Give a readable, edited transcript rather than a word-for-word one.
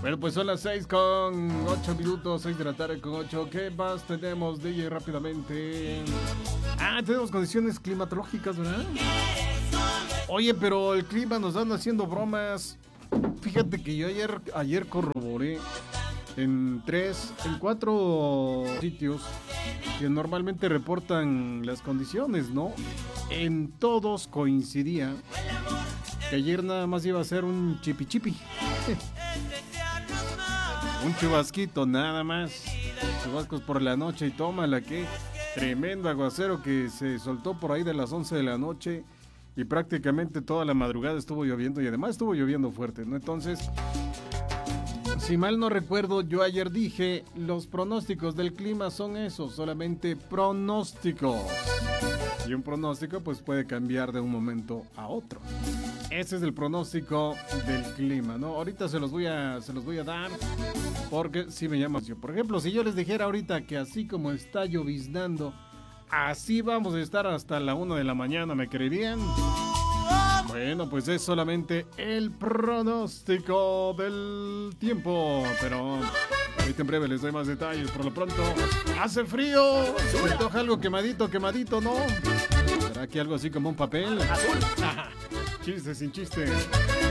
Bueno, pues son las 6:08, 6 de la tarde con 8. ¿Qué más tenemos, DJ, rápidamente? Tenemos condiciones climatológicas, ¿verdad? Oye, pero el clima nos anda haciendo bromas. Fíjate que yo ayer corroboré en 4 sitios que normalmente reportan las condiciones, ¿no? En todos coincidía que ayer nada más iba a ser un chipi. Un chubasquito nada más. Chubascos por la noche y tómala, que tremendo aguacero que se soltó por ahí de las 11 de la noche y prácticamente toda la madrugada estuvo lloviendo y además estuvo lloviendo fuerte, ¿no? Entonces, si mal no recuerdo, yo ayer dije, los pronósticos del clima son esos, solamente pronósticos. Y un pronóstico pues puede cambiar de un momento a otro. Ese es el pronóstico del clima, ¿no? Ahorita se los voy a dar porque sí me llama. Por ejemplo, si yo les dijera ahorita que así como está lloviznando, así vamos a estar hasta la 1 de la mañana, ¿me creerían? Bueno, pues es solamente el pronóstico del tiempo, pero ahorita en breve les doy más detalles. Por lo pronto, hace frío, se me antoja algo quemadito, ¿no? ¿Será que algo así como un papel? Azul. Chiste sin chiste.